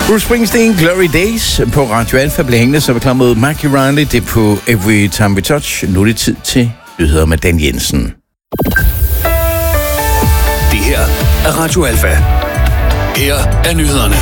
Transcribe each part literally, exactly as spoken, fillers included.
Bruce Springsteen, Glory Days på Radio Alfa bliver hængende, så vi klar mod Mikey Riley. Det er på Every Time We Touch. Nu er det tid til nyheder med Dan Jensen. Det her er Radio Alfa. Her er nyhederne.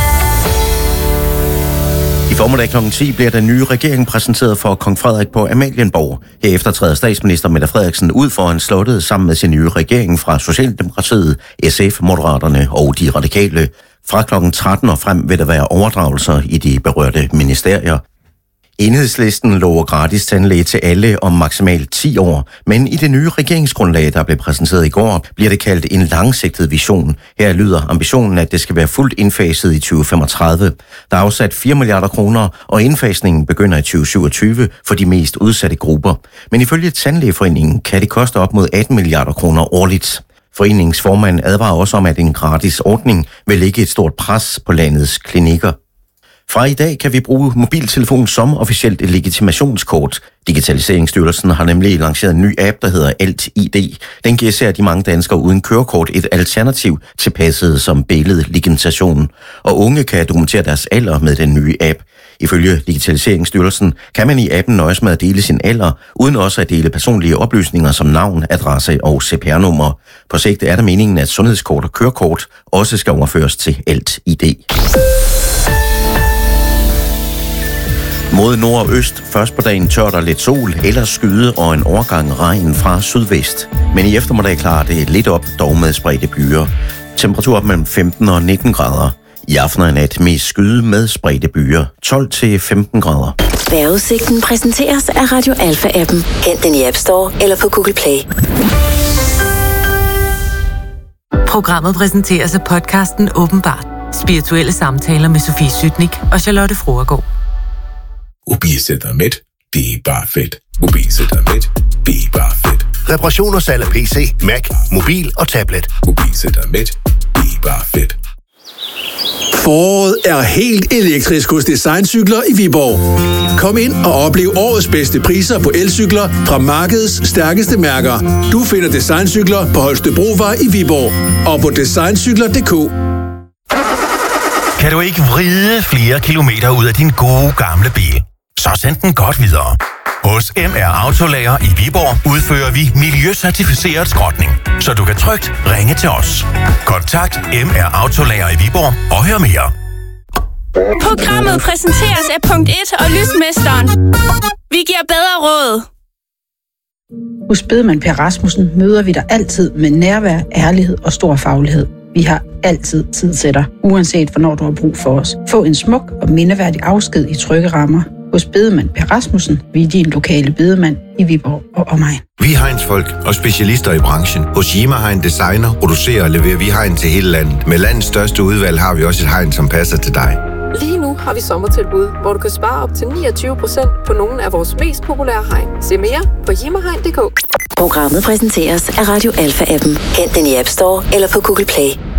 I formiddag klokken ti bliver den nye regering præsenteret for kong Frederik på Amalienborg. Herefter træder statsminister Mette Frederiksen ud foran slottet sammen med sin nye regering fra Socialdemokratiet, S F, Moderaterne og de radikale. Fra klokken tretten og frem vil der være overdragelser i de berørte ministerier. Enhedslisten lover gratis tandlæge til alle om maksimalt ti år, men i det nye regeringsgrundlag, der blev præsenteret i går, bliver det kaldt en langsigtet vision. Her lyder ambitionen, at det skal være fuldt indfaset i tyve femogtredive. Der er afsat fire milliarder kroner, og indfasningen begynder i tyve syvogtyve for de mest udsatte grupper. Men ifølge Tandlægeforeningen kan det koste op mod atten milliarder kroner årligt. Foreningens formand advarer også om, at en gratis ordning vil lægge et stort pres på landets klinikker. Fra i dag kan vi bruge mobiltelefon som officielt legitimationskort. Digitaliseringsstyrelsen har nemlig lanceret en ny app, der hedder Alt I D. Den giver især de mange danskere uden kørekort et alternativ til passet som billedlegitimation. Og unge kan dokumentere deres alder med den nye app. Ifølge Digitaliseringsstyrelsen kan man i appen nøjes med at dele sin alder, uden også at dele personlige oplysninger som navn, adresse og C P R-nummer. På sigt er det meningen, at sundhedskort og kørekort også skal overføres til Alt I D. Mod nord og øst, først på dagen tørt og lidt sol, ellers skyde og en overgang regn fra sydvest. Men i eftermiddag klarer det lidt op, dog med spredte byer. Temperatur op mellem femten og nitten grader. I aften og nat mest skyde med spredte byer, tolv til femten grader. Vejrudsigten præsenteres af Radio Alfa-appen. Hent den i App Store eller på Google Play. Programmet præsenteres af podcasten Åbenbart. Spirituelle samtaler med Sofie Sytnik og Charlotte Froergaard. Mobilcenter det er bare fedt. Mobilcenter det er bare fedt. Reparation og salg af P C, Mac, mobil og tablet. Mobilcenter det er bare fedt. Foråret er helt elektrisk hos Designcykler i Viborg. Kom ind og oplev årets bedste priser på elcykler fra markedets stærkeste mærker. Du finder Designcykler på Holstebrovej i Viborg og på designcykler punktum d k. Kan du ikke vride flere kilometer ud af din gode gamle bil? Så send den godt videre. Hos M R Autolager i Viborg udfører vi miljøcertificeret skrotning, så du kan trygt ringe til os. Kontakt M R Autolager i Viborg og hør mere. Programmet præsenteres af punkt et og Lysmesteren. Vi giver bedre råd. Hos bedemand Per Rasmussen møder vi dig altid med nærvær, ærlighed og stor faglighed. Vi har altid tid til dig, uanset hvornår du har brug for os. Få en smuk og mindeværdig afsked i trygge rammer. Hos bedemand Per Rasmussen, vi er din lokale bedemand i Viborg og omegn. Vi er Heinz-folk og specialister i branchen. Hos Yima Hein designer, producerer og leverer vi hegn til hele landet. Med landets største udvalg har vi også et hegn, som passer til dig. Lige nu har vi sommertilbud, hvor du kan spare op til niogtyve procent på nogle af vores mest populære hegn. Se mere på yima hein punktum d k. Programmet præsenteres af Radio Alfa-appen. Hent den i App Store eller på Google Play.